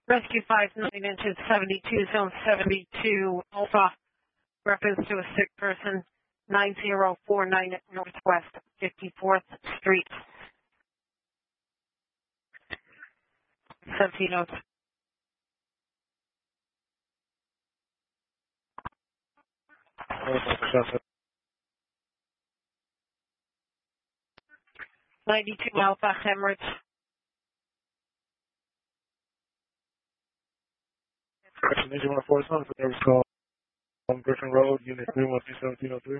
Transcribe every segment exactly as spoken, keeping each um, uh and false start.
Rescue five nine engine seventy-two, zone seventy-two, Alpha, reference to a sick person, nine zero four nine Northwest fifty-fourth Street. seventeen oh ninety-two Alpha, hemorrhage. Engine one four seven for service call on Griffin Road, Unit three one three seventeen oh three.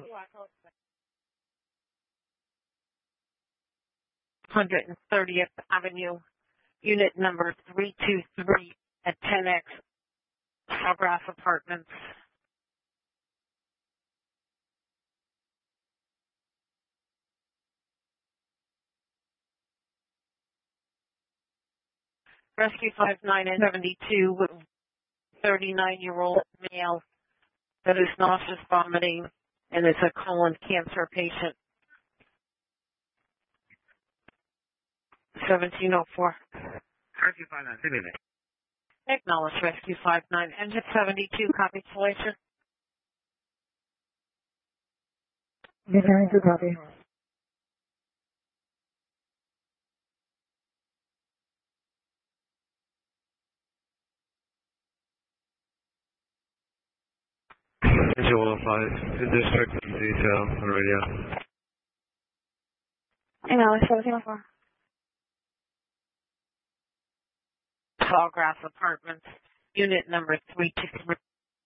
one hundred thirtieth Avenue, unit number three two three at ten X, Sawgrass Apartments. Rescue five nine and seventy-two, thirty-nine-year-old male that is nauseous, vomiting, and is a colon cancer patient. seventeen oh four. Rescue five nine, send it. Acknowledge Rescue five nine, engine seventy-two, copy installation. Nine to copy. Engine one oh five, in district detail on radio. Acknowledge seventeen oh four. Sawgrass Apartments, unit number three two three.